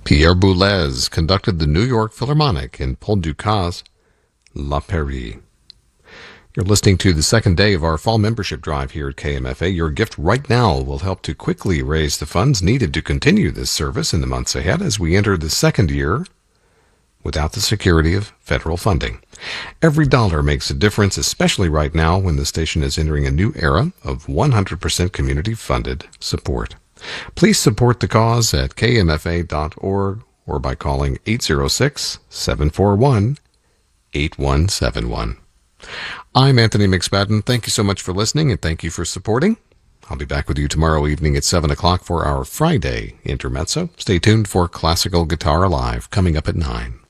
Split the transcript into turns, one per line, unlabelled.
Pierre Boulez conducted the New York Philharmonic in Paul Dukas' La Prairie. You're listening to the second day of our fall membership drive here at KMFA. Your gift right now will help to quickly raise the funds needed to continue this service in the months ahead as we enter the second year without the security of federal funding. Every dollar makes a difference, especially right now when the station is entering a new era of 100% community-funded support. Please support the cause at kmfa.org or by calling 806-741-8171. I'm Anthony McSpadden. Thank you so much for listening, and thank you for supporting. I'll be back with you tomorrow evening at 7 o'clock for our Friday Intermezzo. Stay tuned for Classical Guitar Live coming up at 9.